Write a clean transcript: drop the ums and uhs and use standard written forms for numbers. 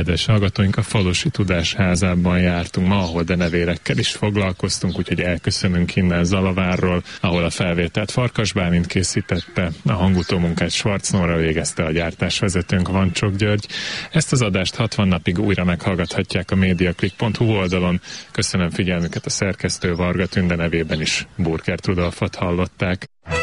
kedves hallgatóink, a Falusi Tudásházában jártunk ma, ahol denevérekkel is foglalkoztunk, úgyhogy elköszönünk innen Zalavárról, ahol a felvételt Farkas Bálint készítette, a hangutómunkát Schwarz Nóra végezte, a gyártásvezetőnk Vancsok György. Ezt az adást 60 napig újra meghallgathatják a mediaclick.hu oldalon. Köszönöm figyelmüket, a szerkesztő Varga Tünde nevében is Burkert Rudolfot hallották.